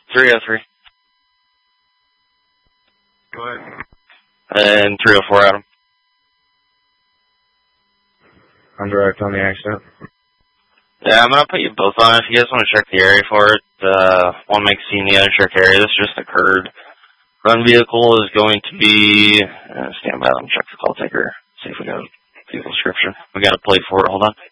303. Go ahead. And 304, Adam. I'm direct on the accident. Yeah, I'm going to put you both on if you guys want to check the area for it. One makes scene, the other check area. This just occurred. Run vehicle is going to be... stand by, let me check the call taker. See if we got a vehicle description. We got a plate for it. Hold on.